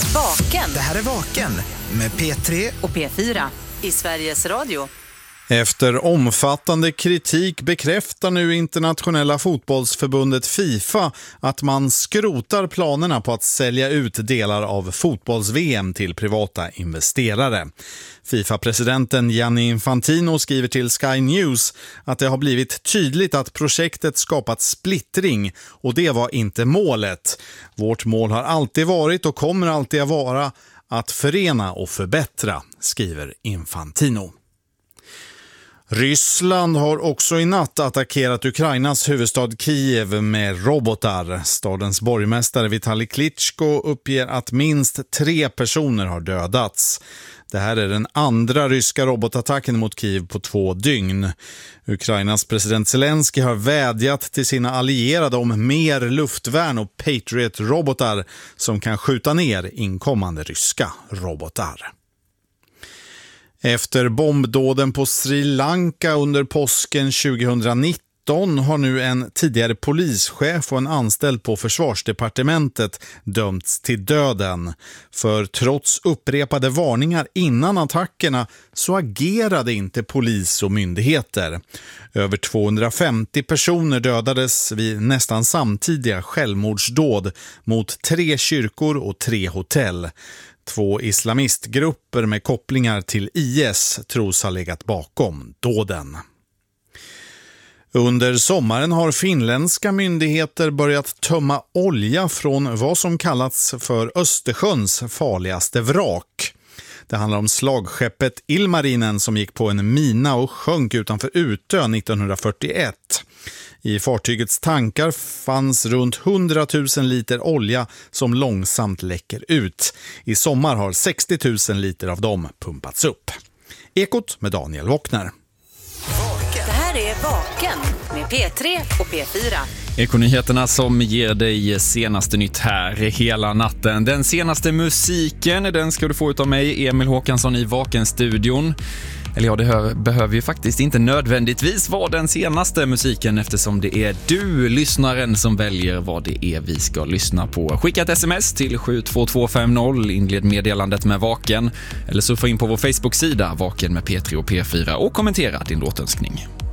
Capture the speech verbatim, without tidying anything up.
Vaken. Det här är Vaken med P tre och P fyra i Sveriges Radio. Efter omfattande kritik bekräftar nu internationella fotbollsförbundet FIFA att man skrotar planerna på att sälja ut delar av fotbolls-V M till privata investerare. FIFA-presidenten Gianni Infantino skriver till Sky News att det har blivit tydligt att projektet skapat splittring och det var inte målet. Vårt mål har alltid varit och kommer alltid att vara att förena och förbättra, skriver Infantino. Ryssland har också i natt attackerat Ukrainas huvudstad Kiev med robotar. Stadens borgmästare Vitali Klitschko uppger att minst tre personer har dödats. Det här är den andra ryska robotattacken mot Kiev på två dygn. Ukrainas president Zelensky har vädjat till sina allierade om mer luftvärn och Patriot-robotar som kan skjuta ner inkommande ryska robotar. Efter bombdåden på Sri Lanka under påsken tjugonitton har nu en tidigare polischef och en anställd på försvarsdepartementet dömts till döden. För trots upprepade varningar innan attackerna så agerade inte polis och myndigheter. Över tvåhundrafemtio personer dödades vid nästan samtidiga självmordsdåd mot tre kyrkor och tre hotell. Två islamistgrupper med kopplingar till I S tros ha legat bakom dåden. Under sommaren har finländska myndigheter börjat tömma olja från vad som kallats för Östersjöns farligaste vrak. Det handlar om slagskeppet Ilmarinen som gick på en mina och sjönk utanför Utö nittonhundrafyrtioett. I fartygets tankar fanns runt hundratusen liter olja som långsamt läcker ut. I sommar har sextio tusen liter av dem pumpats upp. Ekot med Daniel Wockner. Det här är Vaken med P tre och P fyra. Ekonyheterna som ger dig senaste nytt här hela natten. Den senaste musiken, den ska du få ut av mig, Emil Håkansson i Vaken-studion. Eller ja, det hör, behöver ju faktiskt inte nödvändigtvis vara den senaste musiken eftersom det är du, lyssnaren, som väljer vad det är vi ska lyssna på. Skicka ett sms till sju två två fem noll, inled meddelandet med Vaken eller surfa in på vår Facebook-sida Vaken med P tre och P fyra och kommentera din låtönskning.